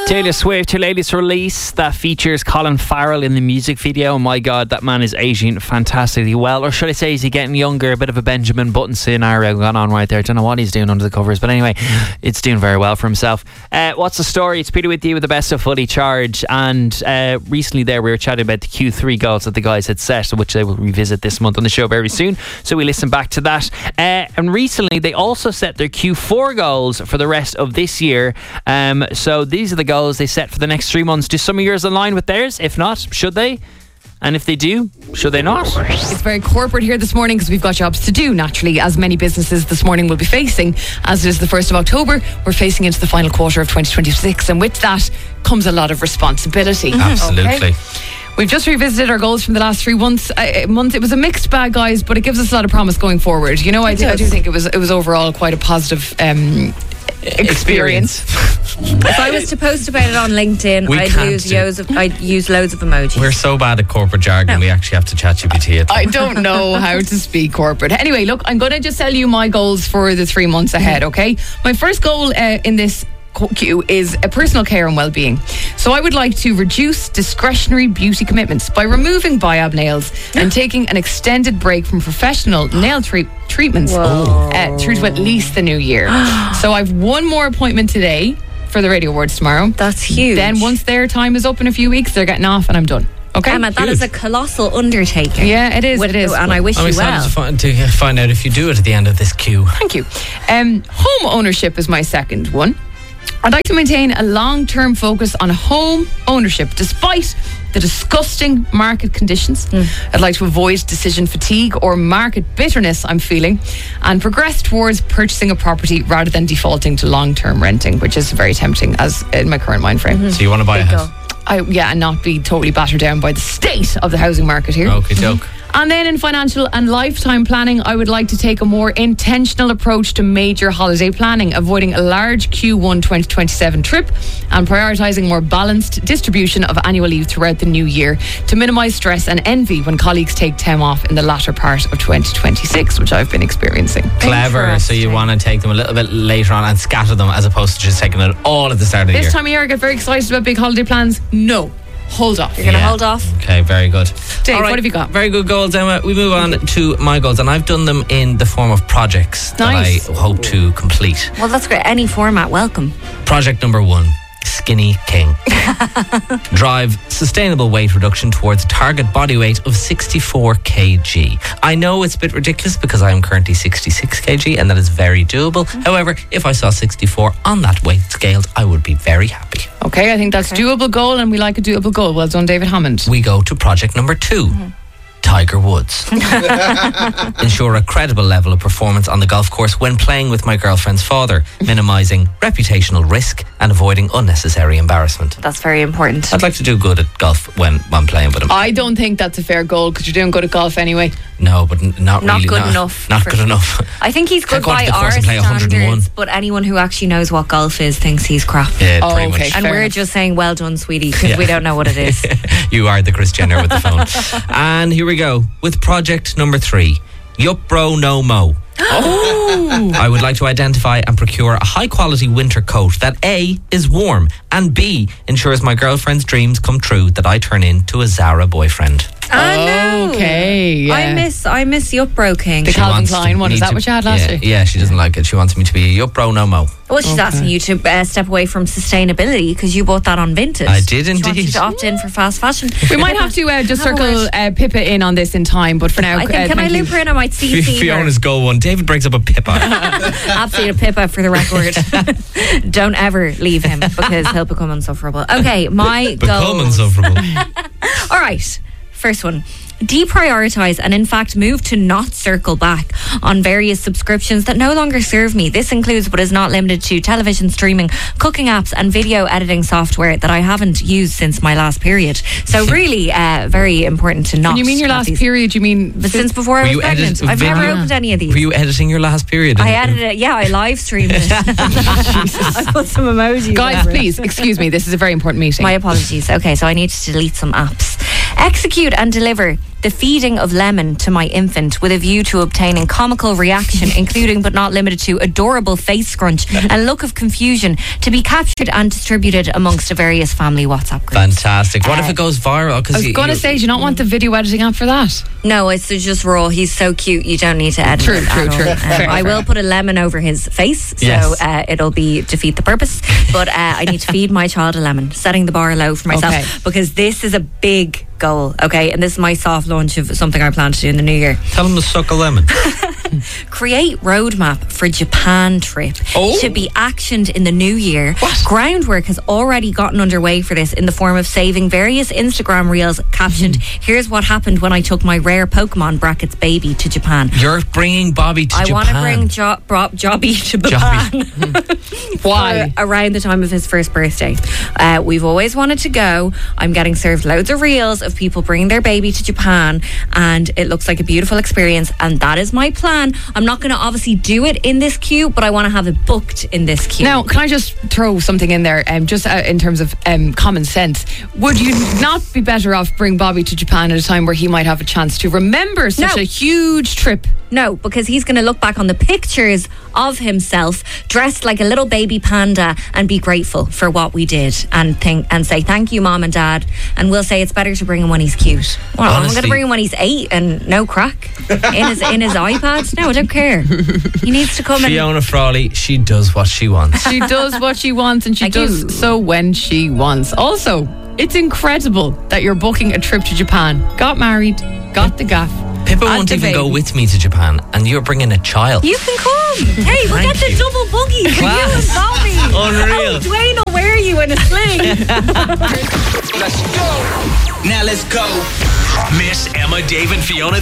Taylor Swift, her latest release that features Colin Farrell in the music video. Oh my God, that man is aging fantastically well. Or should I say, is he getting younger? A bit of a Benjamin Button scenario going on right there. I don't know what he's doing under the covers, but anyway, it's doing very well for himself. What's the story? It's Peter with you with the best of Fully Charged. And recently there we were chatting about the Q3 goals that the guys had set, which they will revisit this month on the show very soon. So we listen back to that. And recently they also set their Q4 goals for the rest of this year. So these are the goals they set for the next 3 months. Do some of yours align with theirs? If not, should they? And if they do, should they not? It's very corporate here this morning because we've got jobs to do, naturally, as many businesses this morning will be facing. As it is the 1st of October, we're facing into the final quarter of 2026, and with that comes a lot of responsibility. Absolutely. Okay? We've just revisited our goals from the last 3 months. It was a mixed bag, guys, but it gives us a lot of promise going forward. You know, I do think it was overall quite a positive experience. If I was to post about it on LinkedIn, I'd use loads of emojis. We're so bad at corporate jargon, we actually have to ChatGPT it. I don't know how to speak corporate. Anyway, look, I'm going to just tell you my goals for the 3 months ahead, okay? My first goal in this queue is a personal care and well-being. So I would like to reduce discretionary beauty commitments by removing biab nails and taking an extended break from professional nail treatments through to at least the new year. So I've one more appointment today for the Radio Awards tomorrow. That's huge. Then once their time is up in a few weeks, they're getting off and I'm done. Okay, Emma, that is a colossal undertaking. Yeah, it is. And I wish you well. To find out if you do it at the end of this queue. Thank you. Home ownership is my second one. I'd like to maintain a long-term focus on home ownership despite the disgusting market conditions. I'd like to avoid decision fatigue or market bitterness I'm feeling and progress towards purchasing a property rather than defaulting to long-term renting, which is very tempting as in my current mind frame. So you want to buy a house? And not be totally battered down by the state of the housing market here. Okay, joke. And then in financial and lifetime planning, I would like to take a more intentional approach to major holiday planning, avoiding a large Q1 2027 trip and prioritising more balanced distribution of annual leave throughout the new year to minimise stress and envy when colleagues take time off in the latter part of 2026, which I've been experiencing. Clever. So you want to take them a little bit later on and scatter them as opposed to just taking it all at the start of the year. This time of year I get very excited about big holiday plans. No. Hold off. You're going to hold off? Okay, very good. Dave, what have you got? Very good goals, Emma. We move on to my goals, and I've done them in the form of projects that I hope to complete. Well, that's great. Any format, welcome. Project number 1. Skinny King. Drive sustainable weight reduction towards target body weight of 64 kg. I know it's a bit ridiculous because I am currently 66 kg and that is very doable. However, if I saw 64 on that weight scale, I would be very happy. Okay, I think that's doable goal and we like a doable goal. Well done, David Hammond. We go to project number 2. Tiger Woods. Ensure a credible level of performance on the golf course when playing with my girlfriend's father, minimising reputational risk and avoiding unnecessary embarrassment. That's very important. I'd like to do good at golf when I'm playing with him. I don't think that's a fair goal because you're doing good at golf anyway. No, but not really. Good enough. Not good enough. I think he's good by our standards, but anyone who actually knows what golf is thinks he's crap. Yeah, pretty much. And we're just saying, well done, sweetie, because we don't know what it is. You are the Kris Jenner with the phone. And here we go with project number 3. Yup bro, no mo. I would like to identify and procure a high quality winter coat that A, is warm and B, ensures my girlfriend's dreams come true that I turn into a Zara boyfriend. No. Okay, yeah. I miss Yup Bro King. The Calvin Klein one, is that what you had last year? Yeah, she doesn't like it. She wants me to be Yup Bro, no mo. Well, she's asking you to step away from sustainability because you bought that on Vinted. I did indeed. She wants you to opt in for fast fashion. We might have to just circle Pippa in on this in time, but for now, I think, can I loop her in? I might see Fiona's goal 1. David brings up a Pippa. Absolute Pippa for the record. Don't ever leave him because he'll become insufferable. Okay, my Become insufferable. All right, first one. Deprioritise and in fact move to not circle back on various subscriptions that no longer serve me. This includes but is not limited to television streaming, cooking apps and video editing software that I haven't used since my last period. So really very important to not. When you mean your last period, you mean since before I was pregnant? I've never opened any of these. Were you editing your last period? I edited it, yeah, I live streamed it. I put some emojis. Guys, please, excuse me, this is a very important meeting. My apologies. Okay, so I need to delete some apps. Execute and deliver the feeding of lemon to my infant with a view to obtaining comical reaction, including but not limited to adorable face scrunch and look of confusion, to be captured and distributed amongst the various family WhatsApp groups. Fantastic. What if it goes viral? I was going to say, do you not want the video editing app for that? No, it's just raw. He's so cute, you don't need to edit True, it true, at all. true. Fair, I fair. will put a lemon over his face, so Yes. it'll be defeat the purpose. But I need to feed my child a lemon, setting the bar low for myself, Okay. because this is a big goal, okay? And this is my soft launch of something I plan to do in the new year. Tell him to suck a lemon. Create roadmap for Japan trip to be actioned in the new year. Groundwork has already gotten underway for this in the form of saving various Instagram reels captioned, "Here's what happened when I took my rare Pokemon brackets baby to Japan." You're bringing Bobby to I Japan. want to bring Jobby to Japan. Why? For around the time of his first birthday. We've always wanted to go. I'm getting served loads of reels of people bringing their baby to Japan, and it looks like a beautiful experience, and that is my plan. I'm not going to obviously do it in this queue, but I want to have it booked in this queue. Now, can I just throw something in there, just in terms of common sense? Would you not be better off bring Bobby to Japan at a time where he might have a chance to remember such No. a huge trip? No, because he's going to look back on the pictures of himself dressed like a little baby panda and be grateful for what we did and say thank you, Mom and Dad. And we'll say it's better to bring him when he's cute. Well, I'm going Honestly. to bring him when he's 8 and no crack in his iPad. No, I don't care. He needs to come Fiona Frawley, she does what she wants. She does what she wants, and she I do. does so when she wants. Also, it's incredible that you're booking a trip to Japan. Got married, got the gaff. Pippa had won't the even go baby. with me to Japan, and you're bringing a child. You can come. Hey, we'll Thank get the you. double buggy for Class. you and Bobby. Unreal. Oh, Dwayne will wear you in a sling. Let's go. Now let's go. Miss Emma, Dave, and Fiona